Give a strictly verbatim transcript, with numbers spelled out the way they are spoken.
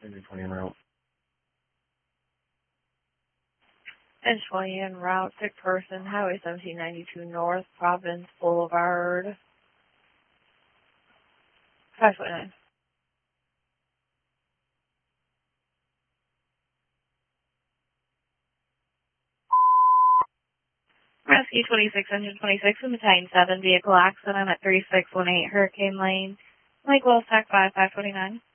Engine twenty en route. Engine twenty en route, sick person, Highway seventeen ninety-two North, Providence Boulevard. five foot nine. Rescue twenty-six, Engine twenty-six, in Battalion seven, vehicle accident at thirty-six one eight Hurricane Lane. Lake Wells, Tac five, five twenty-nine.